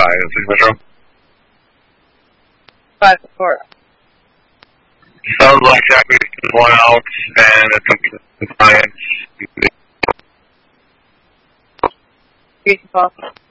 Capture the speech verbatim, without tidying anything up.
six Metro. Five four. Sounds like Jackie is one out and it's compliance. Three to four.